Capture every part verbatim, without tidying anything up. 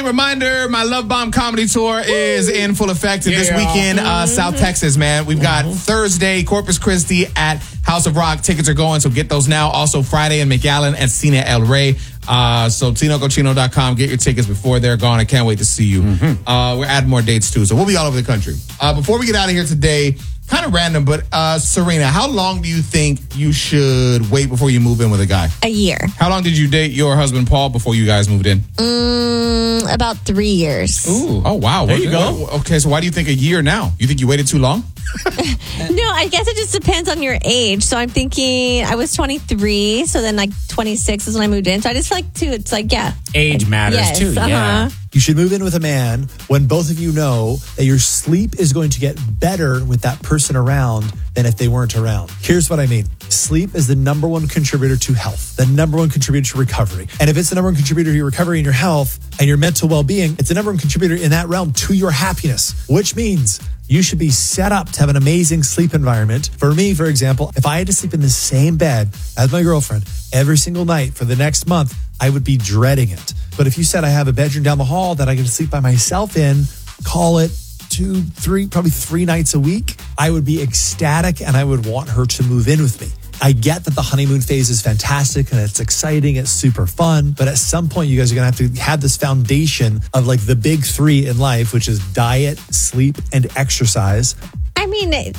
reminder, my Love Bomb Comedy Tour is in full effect yeah. this weekend. Uh, mm-hmm. South Texas, man. We've got mm-hmm. Thursday, Corpus Christi at House of Rock. Tickets are going, so get those now. Also, Friday in McAllen at Cena El Rey. Uh, so Tino Cochino dot com. Get your tickets before they're gone. I can't wait to see you. Mm-hmm. Uh, we're adding more dates, too, so we'll be all over the country. Uh, before we get out of here today, kind of random, but uh, Serena, how long do you think you should wait before you move in with a guy? A year. How long did you date your husband, Paul, before you guys moved in? Mm, about three years. Ooh. Oh, wow. There what, you go. What, okay, so why do you think a year now? You think you waited too long? No, I guess it just depends on your age. So I'm thinking I was twenty-three, so then like twenty-six is when I moved in. So I just feel like, too, it's like, yeah. Age matters, yes, too. Uh-huh. Yeah. You should move in with a man when both of you know that your sleep is going to get better with that person around than if they weren't around. Here's what I mean. Sleep is the number one contributor to health, the number one contributor to recovery. And if it's the number one contributor to your recovery and your health and your mental well-being, it's the number one contributor in that realm to your happiness, which means you should be set up to have an amazing sleep environment. For me, for example, if I had to sleep in the same bed as my girlfriend every single night for the next month, I would be dreading it. But if you said I have a bedroom down the hall that I can sleep by myself in, call it two, three, probably three nights a week, I would be ecstatic and I would want her to move in with me. I get that the honeymoon phase is fantastic and it's exciting, it's super fun, but at some point you guys are going to have to have this foundation of like the big three in life, which is diet, sleep, and exercise. I mean, to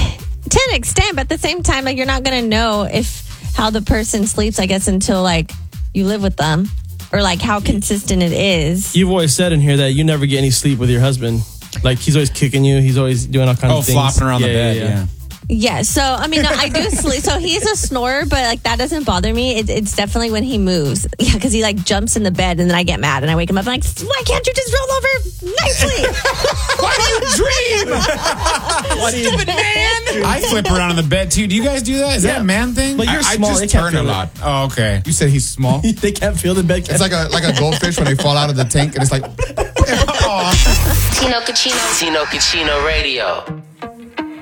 an extent, but at the same time, like you're not going to know if how the person sleeps, I guess, until like you live with them or like how consistent it is. You've always said in here that you never get any sleep with your husband. Like he's always kicking you. He's always doing all kinds oh, of things. Oh, flopping around yeah, the bed, yeah. yeah. yeah. Yeah, so, I mean, no, I do sleep. So he's a snorer, but, like, that doesn't bother me. It, it's definitely when he moves. Yeah, because he, like, jumps in the bed, and then I get mad, and I wake him up, and I'm like, why can't you just roll over nicely? Why do you dream? What do you, stupid man? I flip around in the bed, too. Do you guys do that? Is yeah. that a man thing? But you're I, small. I They just can't turn a feel lot. it. Oh, okay. You said he's small? They can't feel the bed. It's like a like a goldfish when they fall out of the tank, and it's like... Tino Cochino. Tino Cochino Radio.